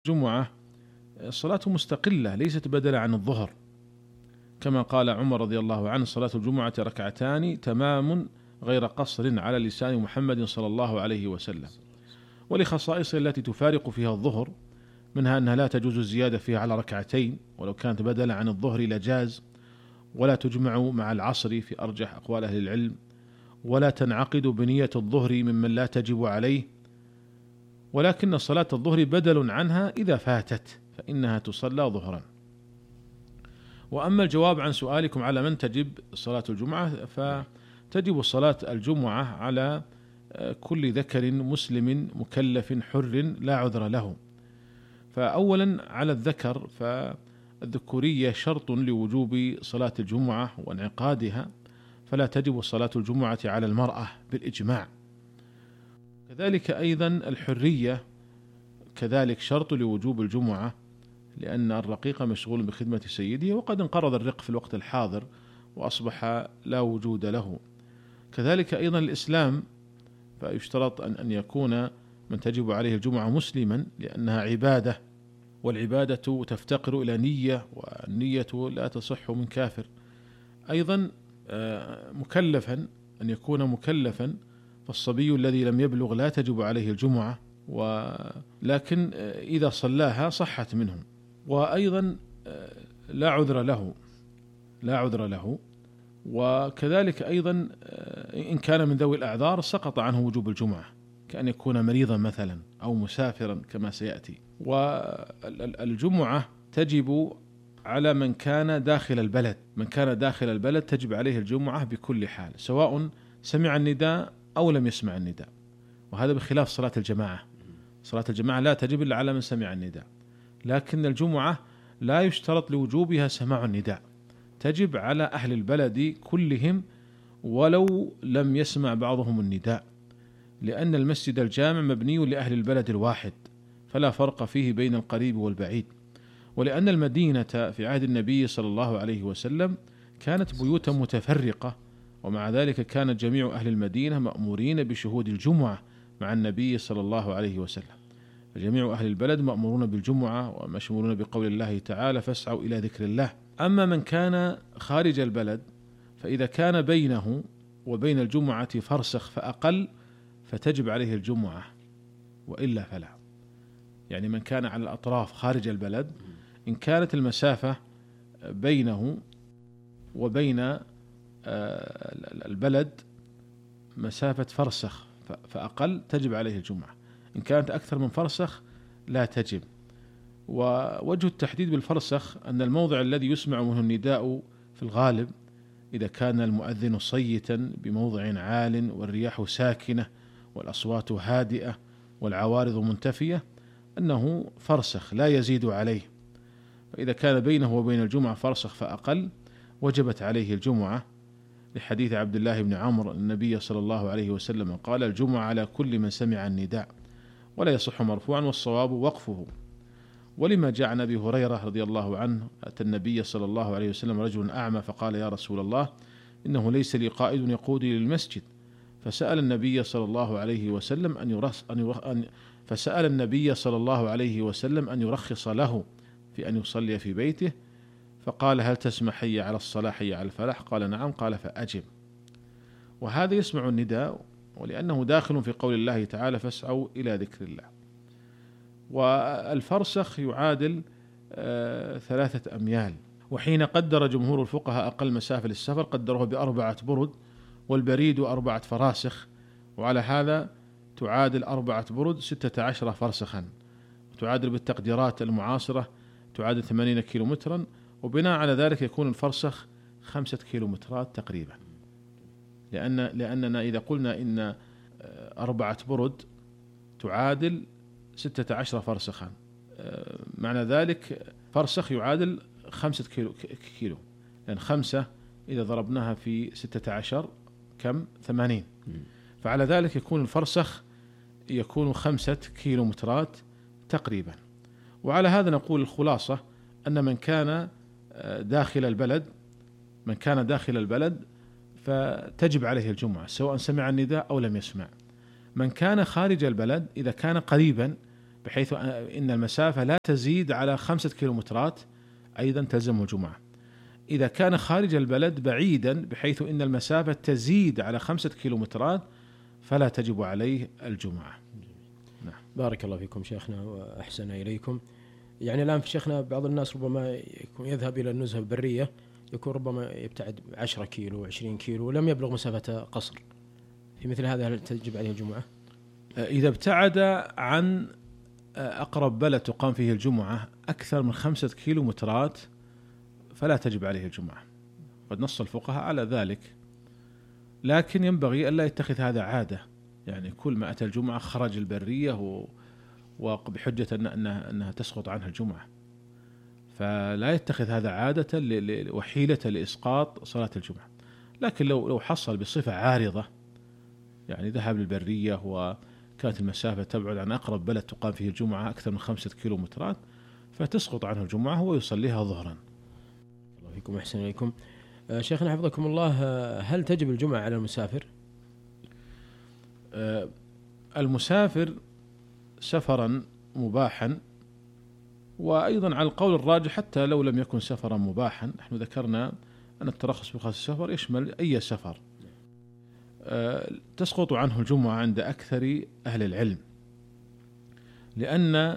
الجمعة صلاة مستقلة ليست بدلا عن الظهر، كما قال عمر رضي الله عنه: صلاة الجمعة ركعتان تمام غير قصر على لسان محمد صلى الله عليه وسلم. ولخصائصها التي تفارق فيها الظهر، منها أنها لا تجوز الزيادة فيها على ركعتين، ولو كانت بدلا عن الظهر لجاز، ولا تجمع مع العصر في أرجح أقوال أهل العلم، ولا تنعقد بنية الظهر ممن لا تجب عليه، ولكن صلاة الظهر بدل عنها إذا فاتت فإنها تصلى ظهرا. وأما الجواب عن سؤالكم على من تجب صلاة الجمعة، فتجب صلاة الجمعة على كل ذكر مسلم مكلف حر لا عذر له. فأولا على الذكر، فالذكورية شرط لوجوب صلاة الجمعة وانعقادها، فلا تجب صلاة الجمعة على المرأة بالإجماع. كذلك أيضا الحرية كذلك شرط لوجوب الجمعة، لأن الرقيق مشغول بخدمة سيده، وقد انقرض الرق في الوقت الحاضر وأصبح لا وجود له. كذلك أيضا الإسلام، فيشترط أن يكون من تجب عليه الجمعة مسلما، لأنها عبادة، والعبادة تفتقر إلى نية، والنية لا تصح من كافر. أيضا مكلفا، أن يكون مكلفا، فالصبي الذي لم يبلغ لا تجب عليه الجمعة، ولكن إذا صلاها صحت منه. وأيضا لا عذر له. وكذلك أيضا إن كان من ذوي الأعذار سقط عنه وجوب الجمعة، كأن يكون مريضا مثلا أو مسافرا كما سيأتي. والجمعة تجب على من كان داخل البلد، تجب عليه الجمعة بكل حال، سواء سمع النداء أو لم يسمع النداء. وهذا بخلاف صلاة الجماعة. صلاة الجماعة لا تجب إلا على من سمع النداء، لكن الجمعة لا يشترط لوجوبها سماع النداء، تجب على أهل البلد كلهم ولو لم يسمع بعضهم النداء، لأن المسجد الجامع مبني لأهل البلد الواحد، فلا فرق فيه بين القريب والبعيد. ولأن المدينة في عهد النبي صلى الله عليه وسلم كانت بيوتا متفرقة، ومع ذلك كان جميع أهل المدينة مأمورين بشهود الجمعة مع النبي صلى الله عليه وسلم. فجميع أهل البلد مأمورون بالجمعة ومشمولون بقول الله تعالى: فاسعوا إلى ذكر الله. أما من كان خارج البلد، فإذا كان بينه وبين الجمعة فرسخ فأقل فتجب عليه الجمعة، وإلا فلا. يعني من كان على الأطراف خارج البلد، إن كانت المسافة بينه وبين البلد مسافة فرسخ فأقل تجب عليه الجمعة. إن كانت أكثر من فرسخ لا تجب. ووجه التحديد بالفرسخ أن الموضع الذي يسمع منه النداء في الغالب، إذا كان المؤذن صيتا بموضع عال والرياح ساكنة والأصوات هادئة والعوارض منتفية، أنه فرسخ لا يزيد عليه. فإذا كان بينه وبين الجمعة فرسخ فأقل وجبت عليه الجمعة، لحديث عبد الله بن عمرو النبي صلى الله عليه وسلم قال: الجمعة على كل من سمع النداء. ولا يصح مرفوعا، والصواب وقفه. ولما جاء عن أبي هريرة رضي الله عنه: أتى النبي صلى الله عليه وسلم رجل أعمى فقال: يا رسول الله، إنه ليس لي قائد يقودني للمسجد. فسأل النبي صلى الله عليه وسلم أن يرخص له في أن يصلي في بيته، فقال: هل تسمع حي على الصلاة حي على الفلاح؟ قال: نعم. قال: فأجب. وهذا يسمع النداء، ولأنه داخل في قول الله تعالى: فاسعوا إلى ذكر الله. والفرسخ يعادل 3 أميال. وحين قدر جمهور الفقهاء أقل مسافة للسفر قدروه ب4 برد، والبريد 4 فراسخ، وعلى هذا تعادل 4 برد 16 فرسخا، تعادل بالتقديرات المعاصرة تعادل 80 كيلومترا، وبناء على ذلك يكون الفرسخ 5 كيلومترات تقريبا. لأننا إذا قلنا إن 4 برد تعادل 16 فرسخا، معنى ذلك فرسخ يعادل 5 كيلو، لأن 5 إذا ضربناها في 16 كم؟ 80. فعلى ذلك يكون الفرسخ يكون 5 كيلومترات تقريبا. وعلى هذا نقول الخلاصة أن من كان داخل البلد فتجب عليه الجمعة، سواء سمع النداء أو لم يسمع. من كان خارج البلد إذا كان قريبا بحيث إن المسافة لا تزيد على 5 كيلومترات أيضا تلزمه الجمعة. إذا كان خارج البلد بعيدا بحيث إن المسافة تزيد على 5 كيلومترات فلا تجب عليه الجمعة. نعم. بارك الله فيكم شيخنا وأحسن إليكم. يعني الآن في شيخنا بعض الناس ربما يكون يذهب إلى النزهة البرية، يكون ربما يبتعد 10 كيلو 20 كيلو ولم يبلغ مسافة قصر، في مثل هذا هل تجب عليه الجمعة؟ إذا ابتعد عن أقرب بلد تقام فيه الجمعة أكثر من 5 كيلومترات فلا تجب عليه الجمعة، قد نص الفقهاء على ذلك، لكن ينبغي ألا يتخذ هذا عادة، يعني كل ما أتى الجمعة خرج البرية وبحجة أنها تسقط عنها الجمعة، فلا يتخذ هذا عادة وحيلة لإسقاط صلاة الجمعة. لكن لو حصل بصفة عارضة، يعني ذهب للبرية وكانت المسافة تبعد عن أقرب بلد تقام فيه الجمعة أكثر من 5 كيلومترات فتسقط عنه الجمعة هو يصليها ظهرا. الله فيكم أحسن إليكم. شيخنا حفظكم الله، هل تجب الجمعة على المسافر؟ المسافر سفرا مباحا، وأيضا على القول الراجح حتى لو لم يكن سفرا مباحا، نحن ذكرنا أن الترخص بخاص السفر يشمل أي سفر، تسقط عنه الجمعة عند أكثر أهل العلم، لأن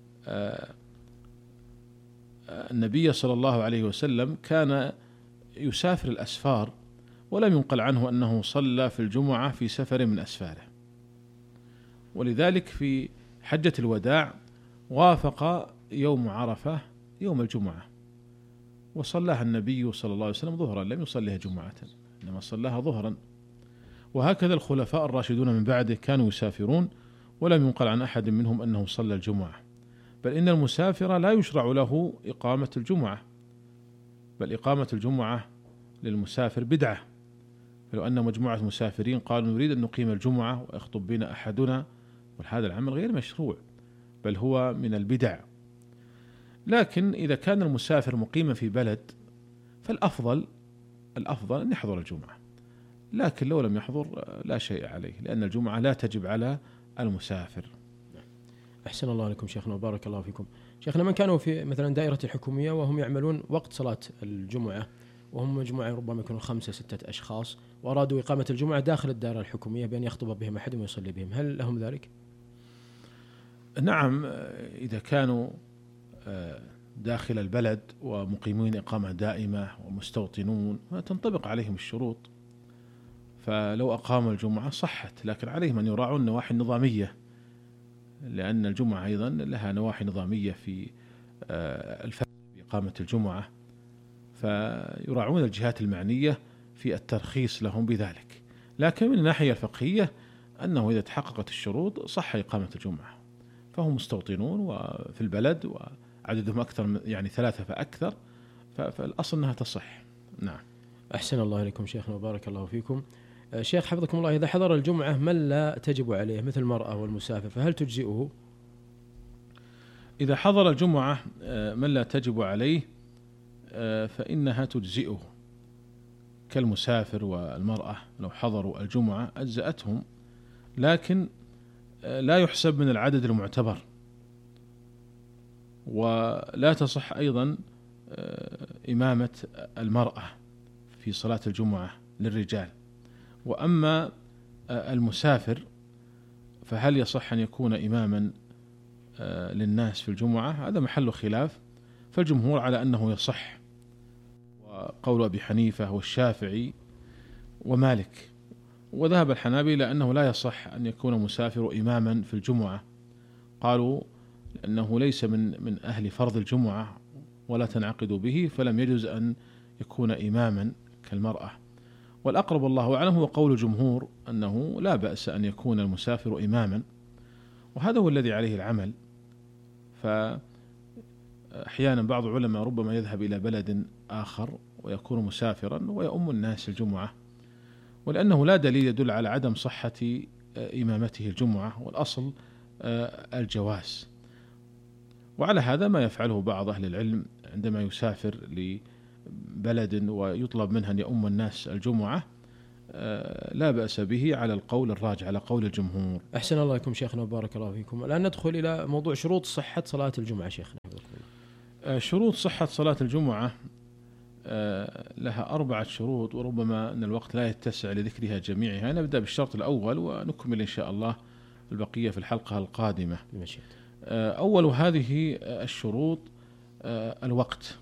النبي صلى الله عليه وسلم كان يسافر الأسفار ولم ينقل عنه أنه صلى في الجمعة في سفر من أسفاره، ولذلك في حجة الوداع وافق يوم عرفة يوم الجمعة وصلاها النبي صلى الله عليه وسلم ظهرا، لم يصليها جمعة إنما صلاها ظهرا. وهكذا الخلفاء الراشدون من بعده كانوا يسافرون ولم ينقل عن أحد منهم أنه صلى الجمعة، بل إن المسافر لا يشرع له إقامة الجمعة، بل إقامة الجمعة للمسافر بدعة، فلو أن مجموعة مسافرين قالوا نريد أن نقيم الجمعة ويخطب بنا أحدنا، وهذا العمل غير مشروع بل هو من البدع. لكن إذا كان المسافر مقيما في بلد فالأفضل أن يحضر الجمعة، لكن لو لم يحضر لا شيء عليه، لأن الجمعة لا تجب على المسافر. أحسن الله عليكم شيخنا وبارك الله فيكم. شيخنا، من كانوا في مثلا دائرة الحكومية وهم يعملون وقت صلاة الجمعة، وهم مجموعة ربما يكونوا 5-6 أشخاص، وأرادوا إقامة الجمعة داخل الدائرة الحكومية بأن يخطب بهم أحد ويصلي بهم، هل لهم ذلك؟ نعم، إذا كانوا داخل البلد ومقيمين إقامة دائمة ومستوطنون تنطبق عليهم الشروط، فلو أقاموا الجمعة صحت، لكن عليهم أن يراعوا النواحي النظامية، لأن الجمعة أيضا لها نواحي نظامية في الفرق بإقامة الجمعة، فيراعون الجهات المعنية في الترخيص لهم بذلك. لكن من الناحية الفقهية أنه إذا تحققت الشروط صح إقامة الجمعة، فهم مستوطنون وفي البلد وعددهم أكثر من 3 فأكثر، فالأصل أنها تصح. نعم. أحسن الله إليكم شيخنا وبارك الله فيكم. شيخ حفظكم الله، إذا حضر الجمعة من لا تجب عليه مثل المرأة والمسافر فهل تجزئه؟ إذا حضر الجمعة من لا تجب عليه فإنها تجزئه، كالمسافر والمرأة لو حضروا الجمعة أجزأتهم، لكن لا يحسب من العدد المعتبر، ولا تصح أيضا إمامة المرأة في صلاة الجمعة للرجال. وأما المسافر فهل يصح أن يكون إماما للناس في الجمعة؟ هذا محل خلاف، فالجمهور على أنه يصح، وقول أبي حنيفة والشافعي ومالك، وذهب الحنابلة أنه لا يصح أن يكون مسافر إماما في الجمعة، قالوا أنه ليس من أهل فرض الجمعة ولا تنعقد به، فلم يجوز أن يكون إماما كالمرأة. والأقرب الله أعلم هو قول الجمهور أنه لا بأس أن يكون المسافر إماما، وهذا هو الذي عليه العمل. فأحيانا بعض العلماء ربما يذهب إلى بلد آخر ويكون مسافرا ويؤم الناس الجمعة، ولأنه لا دليل يدل على عدم صحة إمامته الجمعة، والأصل الجواز. وعلى هذا ما يفعله بعض أهل العلم عندما يسافر لبلد ويطلب منه أن يؤم الناس الجمعة، لا بأس به على القول الراجح، على قول الجمهور. أحسن الله إليكم شيخنا وبارك الله فيكم. الآن ندخل إلى موضوع شروط صحة صلاة الجمعة شيخنا. شروط صحة صلاة الجمعة لها 4 شروط، وربما أن الوقت لا يتسع لذكرها جميعها. نبدأ بالشرط الأول ونكمل إن شاء الله البقية في الحلقة القادمة. أول هذه الشروط الوقت،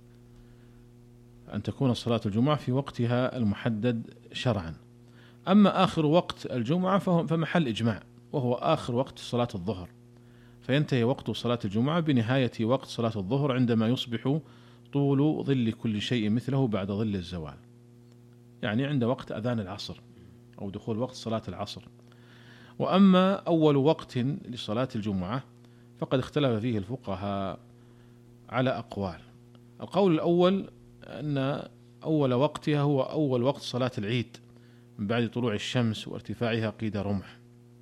أن تكون صلاة الجمعة في وقتها المحدد شرعا. أما آخر وقت الجمعة فمحل إجماع، وهو آخر وقت صلاة الظهر، فينتهي وقت صلاة الجمعة بنهاية وقت صلاة الظهر عندما يصبح طول ظل كل شيء مثله بعد ظل الزوال، يعني عند وقت أذان العصر أو دخول وقت صلاة العصر. وأما أول وقت لصلاة الجمعة فقد اختلف فيه الفقهاء على أقوال. القول الأول أن أول وقتها هو أول وقت صلاة العيد من بعد طلوع الشمس وارتفاعها قيد رمح،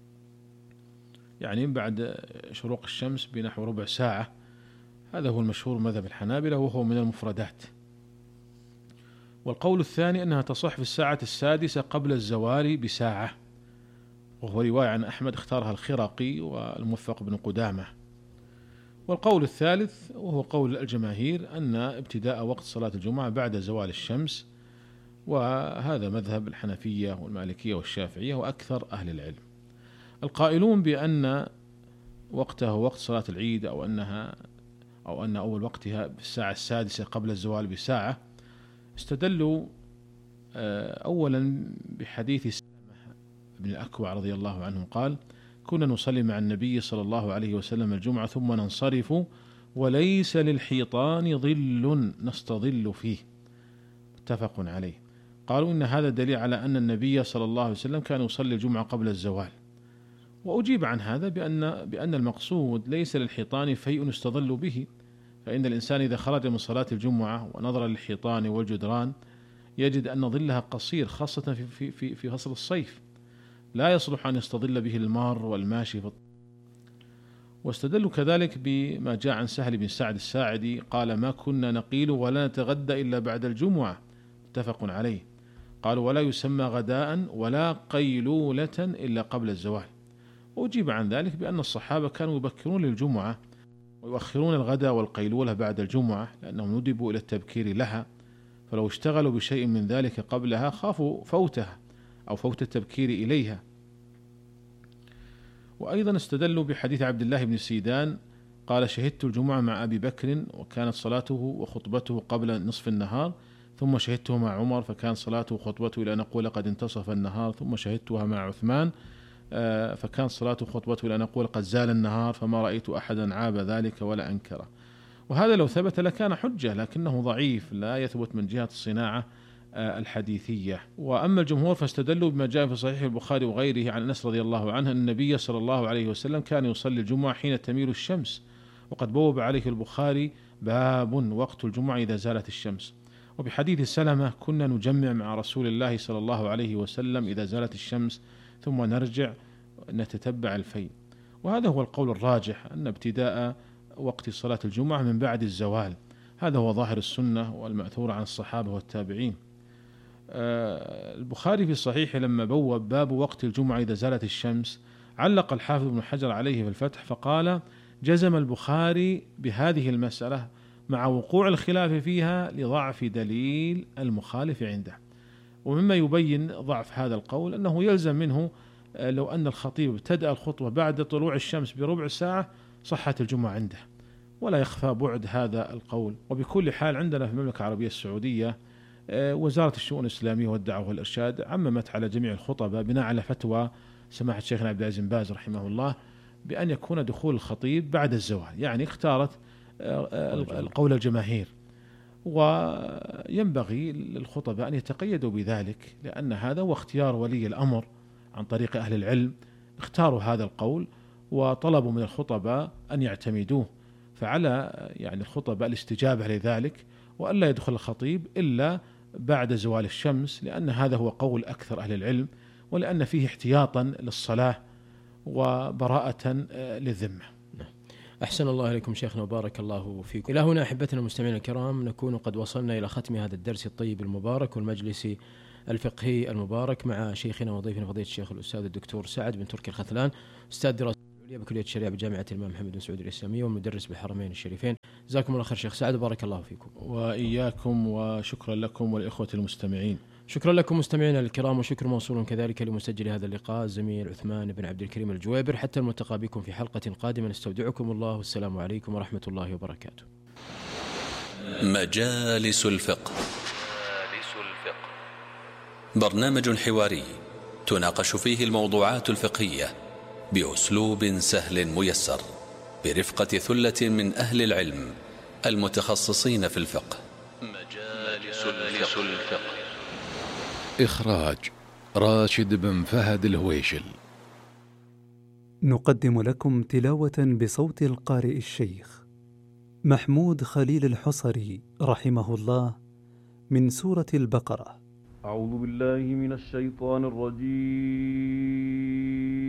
يعني بعد شروق الشمس بنحو ربع ساعة. هذا هو المشهور مذهب الحنابلة وهو من المفردات. والقول الثاني أنها تصح في الساعة 6 قبل الزوال بساعة، وهو رواية عن أحمد اختارها الخرقي والموفق بن قدامة. والقول الثالث وهو قول الجماهير أن ابتداء وقت صلاة الجمعة بعد زوال الشمس، وهذا مذهب الحنفية والمالكية والشافعية وأكثر أهل العلم. القائلون بأن وقته وقت صلاة العيد أو أن أول وقتها بالساعة 6 قبل الزوال بساعة استدلوا أولا بحديث سلمة بن الأكوع رضي الله عنه قال: كنا نصلي مع النبي صلى الله عليه وسلم الجمعة ثم ننصرف وليس للحيطان ظل نستظل فيه، متفق عليه. قالوا إن هذا دليل على أن النبي صلى الله عليه وسلم كان يصلي الجمعة قبل الزوال. وأجيب عن هذا بأن المقصود ليس للحيطان فيء يستظل به، فإن الإنسان إذا خرج من صلاة الجمعة ونظر للحيطان والجدران يجد أن ظلها قصير، خاصة في فصل الصيف، لا يصلح أن يستظل به المار والماشي. واستدلوا كذلك بما جاء عن سهل بن سعد الساعدي قال: ما كنا نقيل ولا نتغدى إلا بعد الجمعة، متفق عليه. قالوا: ولا يسمى غداء ولا قيلولة إلا قبل الزوال. وأجيب عن ذلك بأن الصحابة كانوا يبكرون للجمعة ويؤخرون الغداء والقيلولة بعد الجمعة لأنهم ندبوا إلى التبكير لها، فلو اشتغلوا بشيء من ذلك قبلها خافوا فوتها أو فوت التبكير إليها. وأيضا استدلوا بحديث عبد الله بن سيدان قال: شهدت الجمعة مع أبي بكر وكانت صلاته وخطبته قبل نصف النهار، ثم شهدته مع عمر فكان صلاته وخطبته إلى أن نقول قد انتصف النهار، ثم شهدتها مع عثمان فكان صلاته وخطبته إلى أن نقول قد زال النهار، فما رأيت أحدا عاب ذلك ولا أنكره. وهذا لو ثبت لكان حجة، لكنه ضعيف لا يثبت من جهة الصناعة الحديثية. وأما الجمهور فاستدلوا بما جاء في صحيح البخاري وغيره عن أنس رضي الله عنه أن النبي صلى الله عليه وسلم كان يصلي الجمعة حين تميل الشمس، وقد بوب عليه البخاري: باب وقت الجمعة إذا زالت الشمس. وبحديث سلمة: كنا نجمع مع رسول الله صلى الله عليه وسلم إذا زالت الشمس ثم نرجع نتتبع الفيء. وهذا هو القول الراجح، أن ابتداء وقت صلاة الجمعة من بعد الزوال، هذا هو ظاهر السنة والمأثور عن الصحابة والتابعين. البخاري في الصحيح لما بوب باب وقت الجمعة إذا زالت الشمس علق الحافظ ابن حجر عليه في الفتح فقال: جزم البخاري بهذه المسألة مع وقوع الخلاف فيها لضعف دليل المخالف عنده. ومما يبين ضعف هذا القول أنه يلزم منه لو أن الخطيب ابتدأ الخطبة بعد طلوع الشمس بربع ساعة صحت الجمعة عنده، ولا يخفى بعد هذا القول. وبكل حال عندنا في المملكة العربية السعودية وزارة الشؤون الإسلامية والدعوة والإرشاد عممت على جميع الخطبة بناء على فتوى سماحة شيخنا عبد العزيز بن باز رحمه الله بأن يكون دخول الخطيب بعد الزوال، يعني اختارت القول الجماهير. وينبغي للخطباء أن يتقيدوا بذلك، لأن هذا هو اختيار ولي الأمر عن طريق أهل العلم، اختاروا هذا القول وطلبوا من الخطباء أن يعتمدوه، فعلى يعني الخطباء الاستجابة لذلك وألا يدخل الخطيب إلا بعد زوال الشمس، لأن هذا هو قول أكثر أهل العلم، ولأن فيه احتياطا للصلاة وبراءة للذمة. أحسن الله إليكم شيخنا وبارك الله فيكم. إلى هنا أحبتنا المستمعين الكرام نكون قد وصلنا إلى ختم هذا الدرس الطيب المبارك والمجلس الفقهي المبارك مع شيخنا وضيفنا فضيلة الشيخ الأستاذ الدكتور سعد بن تركي الخثلان، أستاذ دراسات العليا بكلية الشريعة بجامعة الإمام محمد بن سعود الإسلامية والمدرس بالحرمين الشريفين. جزاكم الله خير شيخ سعد وبارك الله فيكم. وإياكم، وشكرا لكم والإخوة المستمعين. شكرا لكم مستمعينا الكرام، وشكر موصول كذلك لمسجل هذا اللقاء الزميل عثمان بن عبد الكريم الجويبر. حتى الملتقى بكم في حلقة قادمة، نستودعكم الله والسلام عليكم ورحمة الله وبركاته. مجالس الفقه، برنامج حواري تناقش فيه الموضوعات الفقهية بأسلوب سهل ميسر برفقة ثلة من أهل العلم المتخصصين في الفقه. مجالس الفقه. إخراج راشد بن فهد الهويشل. نقدم لكم تلاوة بصوت القارئ الشيخ محمود خليل الحصري رحمه الله من سورة البقرة. أعوذ بالله من الشيطان الرجيم.